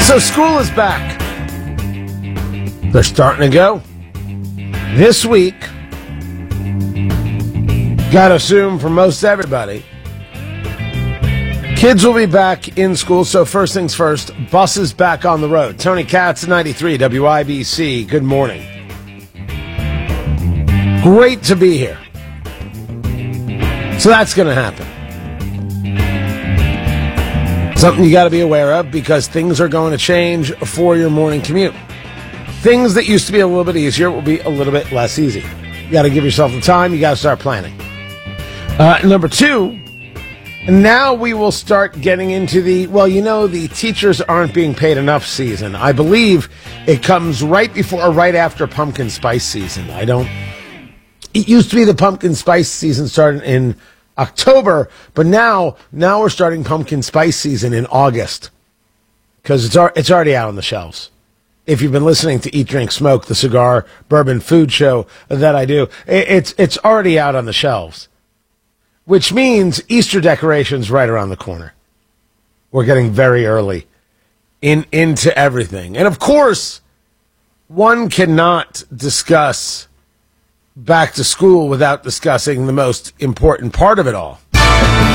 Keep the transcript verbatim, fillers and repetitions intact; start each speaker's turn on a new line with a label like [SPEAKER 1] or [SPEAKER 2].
[SPEAKER 1] So school is back. They're starting to go. This week, gotta assume for most everybody, kids will be back in school. So first things first, buses back on the road. Tony Katz, ninety-three W I B C. Good morning. Great to be here. So that's going to happen. Something you got to be aware of because things are going to change for your morning commute. Things that used to be a little bit easier will be a little bit less easy. You got to give yourself the time. You got to start planning. Uh, number two, now we will start getting into the, well, you know, the teachers aren't being paid enough season. I believe it comes right before or right after pumpkin spice season. I don't, it used to be the pumpkin spice season started in October, but now, now we're starting pumpkin spice season in August because it's it's already out on the shelves. If you've been listening to Eat, Drink, Smoke, the cigar, bourbon, food show that I do, it's it's already out on the shelves, which means Easter decorations right around the corner. We're getting very early in into everything, and of course, one cannot discuss back to school without discussing the most important part of it all.